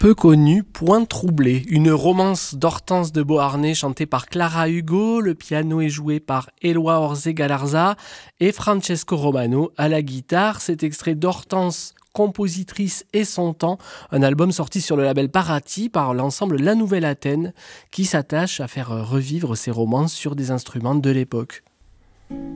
Peu connu, Point troublé, une romance d'Hortense de Beauharnais chantée par Clara Hugo, le piano est joué par Eloi Orze-Galarza et Francesco Romano à la guitare. Cet extrait d'Hortense, compositrice et son temps, un album sorti sur le label Parati par l'ensemble La Nouvelle Athènes qui s'attache à faire revivre ces romances sur des instruments de l'époque.